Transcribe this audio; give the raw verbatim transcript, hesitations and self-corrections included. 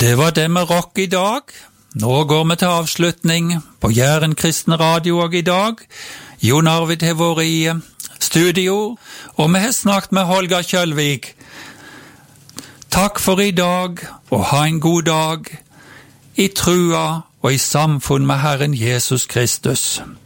Det var det med rock i dag. Nå går vi til avslutning på Jæren Kristne Radio og i dag. Jon Arvid har vært i studio, og vi har snakket med Holger Kjølvik. Takk for i dag, og ha en god dag, i trua og i samfunn med Herren Jesus Kristus.